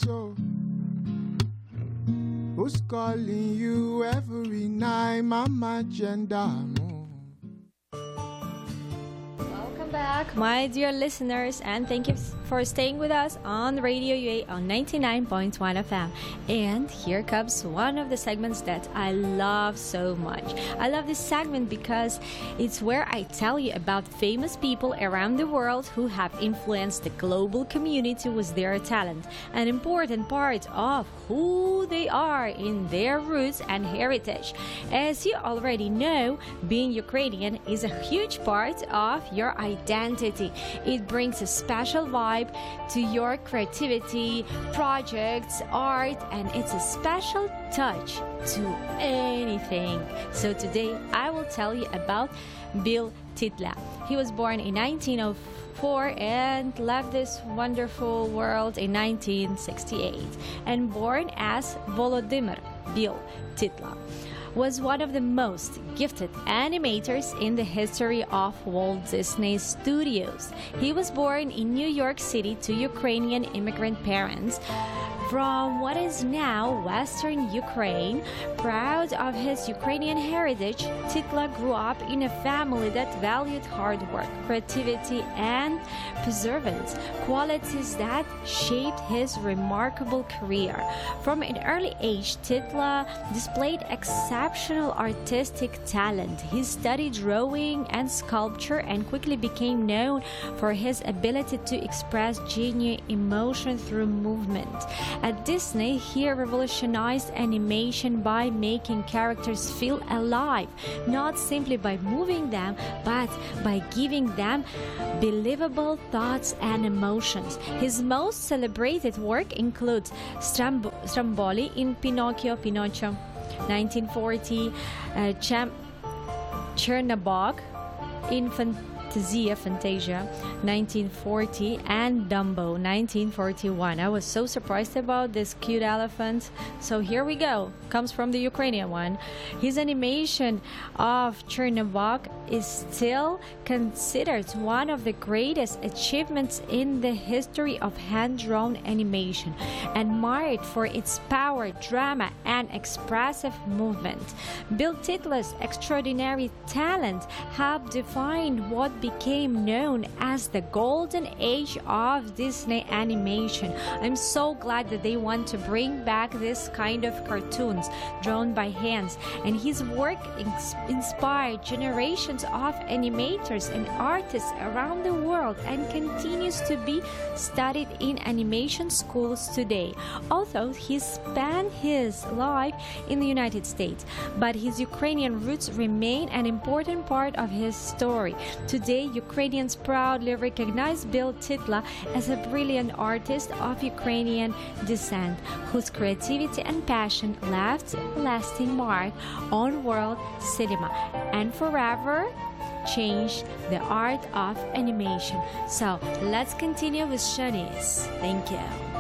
so. Who's calling you every night, Mama Genda? Back, my dear listeners, and thank you for staying with us on Radio UA on 99.1 FM. And here comes one of the segments that I love so much. I love this segment because it's where I tell you about famous people around the world who have influenced the global community with their talent, an important part of who they are in their roots and heritage. As you already know, being Ukrainian is a huge part of your identity. It brings a special vibe to your creativity, projects, art, and it's a special touch to anything. So today I will tell you about Bill Tytla. He was born in 1904 and left this wonderful world in 1968. And born as Volodymyr Bill Tytla, was one of the most gifted animators in the history of Walt Disney Studios. He was born in New York City to Ukrainian immigrant parents from what is now Western Ukraine. Proud of his Ukrainian heritage, Tytla grew up in a family that valued hard work, creativity, and perseverance, qualities that shaped his remarkable career. From an early age, Tytla displayed exceptional artistic talent. He studied drawing and sculpture and quickly became known for his ability to express genuine emotion through movement. At Disney, he revolutionized animation by making characters feel alive, not simply by moving them, but by giving them believable thoughts and emotions. His most celebrated work includes Stromboli in Pinocchio, 1940, Chernabog in Fantasia, 1940, and Dumbo, 1941. I was so surprised about this cute elephant. So here we go. Comes from the Ukrainian one. His animation of Chernabog is still considered one of the greatest achievements in the history of hand-drawn animation, admired for its power, drama, and expressive movement. Bill Tytla's extraordinary talent helped define what became known as the golden age of Disney animation. I'm so glad that they want to bring back this kind of cartoons drawn by hands, and his work inspired generations of animators and artists around the world and continues to be studied in animation schools today. Although he spent his life in the United States, but his Ukrainian roots remain an important part of his story. Today, Ukrainians proudly recognize Bill Tytla as a brilliant artist of Ukrainian descent, whose creativity and passion left a lasting mark on world cinema and forever changed the art of animation. So let's continue with Shanice. Thank you.